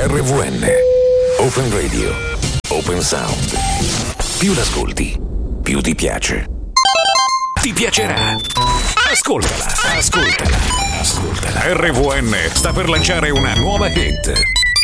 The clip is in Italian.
RVN Open Radio, Open Sound. Più l'ascolti, più ti piace. Ti piacerà. Ascoltala. RVN sta per lanciare una nuova hit.